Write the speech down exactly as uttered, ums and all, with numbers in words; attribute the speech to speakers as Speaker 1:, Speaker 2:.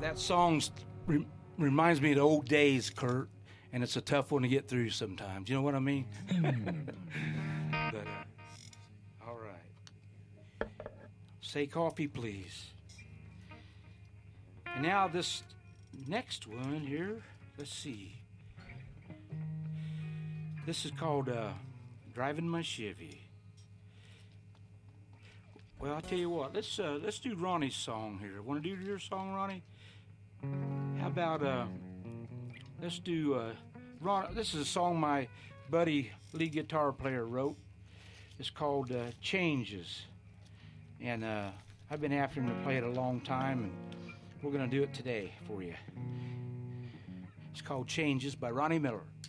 Speaker 1: that song re- reminds me of the old days, Kurt, and it's a tough one to get through sometimes. You know what I mean? but uh, all right. Say coffee, please. And now this next one here. Let's see. This is called uh, "Driving My Chevy." Well, I'll tell you what. Let's uh, let's do Ronnie's song here. Want to do your song, Ronnie? How about uh, let's do uh, Ron? This is a song my buddy lead guitar player wrote. It's called uh, "Changes," and uh, I've been after him to play it a long time, and we're gonna do it today for you. It's called "Changes" by Ronnie Miller.